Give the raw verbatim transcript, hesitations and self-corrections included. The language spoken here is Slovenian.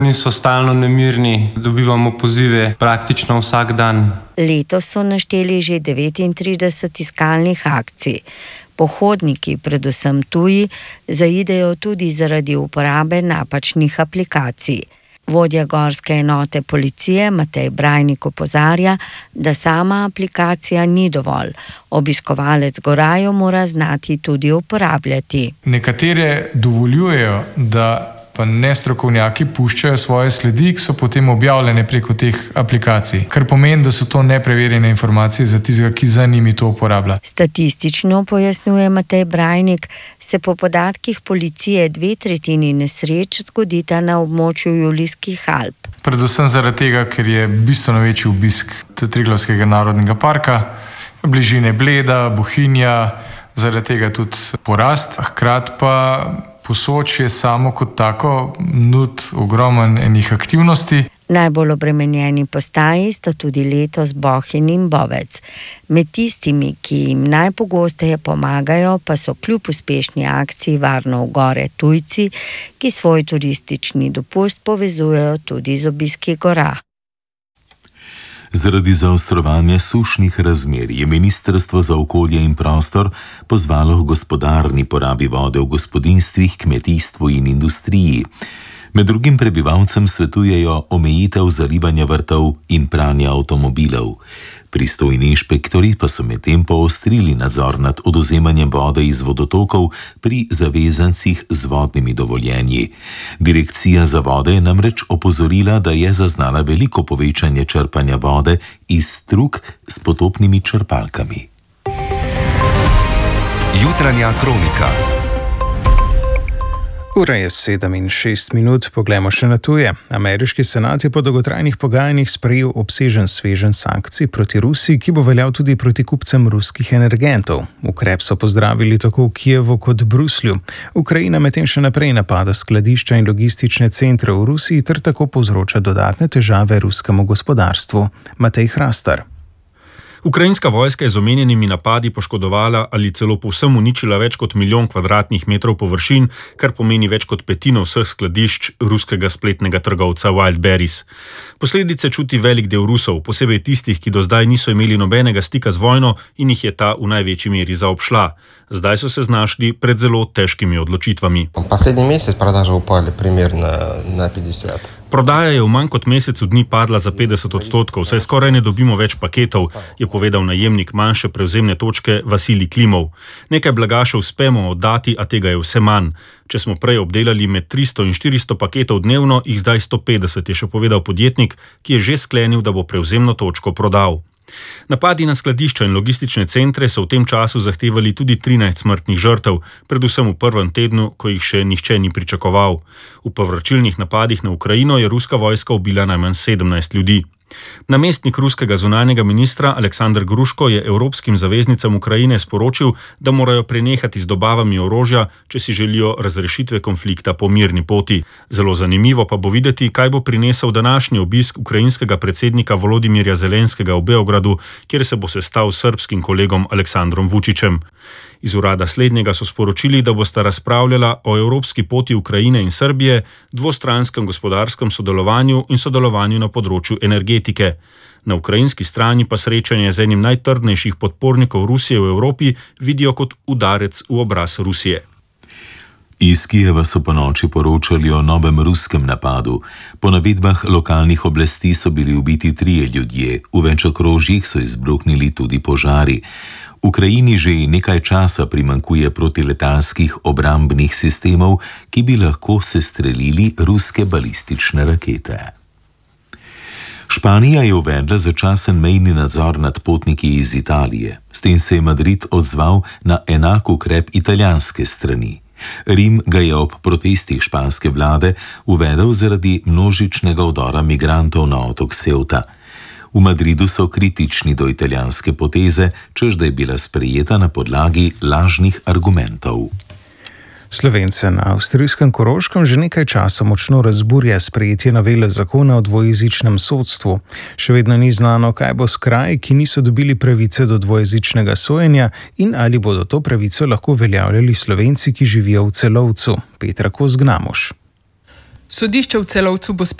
Niso stalno nemirni, dobivamo pozive praktično vsak dan. Letos so našteli že devetintrideset iskalnih akcij. Pohodniki, predvsem tuji, zaidejo tudi zaradi uporabe napačnih aplikacij. Vodja gorske enote policije Matej Brajnik opozarja, da sama aplikacija ni dovolj. Obiskovalec gora jo mora znati tudi uporabljati. Nekatere dovoljujejo, da pa nestrokovnjaki puščajo svoje sledi, ki so potem objavljene preko teh aplikacij, kar pomeni, da so to nepreverjene informacije za tistega, ki za njimi to uporablja. Statistično, pojasnjuje Matej Brajnik, se po podatkih policije dve tretjini nesreč zgodita na območju Julijskih Alp. Predvsem zaradi tega, ker je bistveno večji obisk Triglavskega narodnega parka, bližine Bleda, Bohinja, zaradi tega tudi porast, hkrati pa Posočje samo kot tako nud ogromen enih aktivnosti. Najbolj obremenjeni postaji sta tudi letos Bohinj in Bovec. Med tistimi, ki jim najpogosteje pomagajo, pa so kljub uspešni akciji Varno v gore tujci, ki svoj turistični dopust povezujejo tudi z obiski gora. Zaradi zaostrovanja sušnih razmer je Ministrstvo za okolje in prostor pozvalo k gospodarni porabi vode v gospodinjstvih, kmetijstvu in industriji. Med drugim prebivalcem svetujejo omejitev zalivanja vrtov in pranja avtomobilov. Pristojni inšpektori pa so medtem poostrili nadzor nad odvzemanjem vode iz vodotokov pri zavezancih z vodnimi dovoljenji. Direkcija za vode je namreč opozorila, da je zaznala veliko povečanje črpanja vode iz strug s potopnimi črpalkami. Jutranja kronika. Ura je sedem in šest minut, poglejmo še na tuje. Ameriški senat je po dolgotrajnih pogajanjih sprejel obsežen sveženj sankcij proti Rusiji, ki bo veljal tudi proti kupcem ruskih energentov. Ukrep so pozdravili tako v Kijevu kot Bruslju. Ukrajina medtem še naprej napada skladišča in logistične centre v Rusiji ter tako povzroča dodatne težave ruskemu gospodarstvu. Matej Hrastar. Ukrajinska vojska je z omenjenimi napadi poškodovala ali celo povsem uničila več kot milijon kvadratnih metrov površin, kar pomeni več kot petino vseh skladišč ruskega spletnega trgovca Wildberries. Posledice čuti velik del Rusov, posebej tistih, ki do zdaj niso imeli nobenega stika z vojno in jih je ta v največji meri zaobšla. Zdaj so se znašli pred zelo težkimi odločitvami. Последний месяц продажи упали примерно на пятьдесят. Prodaja je v manj kot mesecu dni padla za petdeset odstotkov, saj skoraj ne dobimo več paketov, je povedal najemnik manjše prevzemne točke Vasilij Klimov. Nekaj blaga še uspemo oddati, a tega je vse manj. Če smo prej obdelali med tristo in štiristo paketov dnevno, jih zdaj sto petdeset, je še povedal podjetnik, ki je že sklenil, da bo prevzemno točko prodal. Napadi na skladišča in logistične centre so v tem času zahtevali tudi trinajst smrtnih žrtev, predvsem v prvem tednu, ko jih še nihče ni pričakoval. V povračilnih napadih na Ukrajino je ruska vojska ubila najmanj sedemnajst ljudi. Namestnik ruskega zunanjega ministra Aleksandr Gruško je evropskim zaveznicam Ukrajine sporočil, da morajo prenehati z dobavami orožja, če si želijo razrešitve konflikta po mirni poti. Zelo zanimivo pa bo videti, kaj bo prinesel današnji obisk ukrajinskega predsednika Volodimirja Zelenskega v Beogradu, kjer se bo sestal s srbskim kolegom Aleksandrom Vučićem. Iz urada slednjega so sporočili, da bosta razpravljala o evropski poti Ukrajine in Srbije, dvostranskem gospodarskem sodelovanju in sodelovanju na področju energetike. Na ukrajinski strani pa srečanje z enim najtrdnejših podpornikov Rusije v Evropi vidijo kot udarec v obraz Rusije. Iz Kijeva so ponoči poročali o novem ruskem napadu. Po navedbah lokalnih oblasti so bili ubiti trije ljudje, v več okrožjih so izbruhnili tudi požari. Ukrajini že nekaj časa primanjkuje protiletalskih obrambnih sistemov, ki bi lahko sestrelili ruske balistične rakete. Španija je uvedla začasen mejni nadzor nad potniki iz Italije. S tem se je Madrid odzval na enak ukrep italijanske strani. Rim ga je ob protestih španske vlade uvedel zaradi množičnega vdora migrantov na otok Ceuta. V Madridu so kritični do italijanske poteze, češ da je bila sprejeta na podlagi lažnih argumentov. Slovence na avstrijskem Koroškem že nekaj časa močno razburja sprejetje novele zakona o dvojezičnem sodstvu. Še vedno ni znano, kaj bo s kraji, ki niso dobili pravice do dvojezičnega sojenja in ali bodo to pravico lahko uveljavljali Slovenci, ki živijo v Celovcu. Petra Kos Gnamuš. Sodišče v Celovcu bo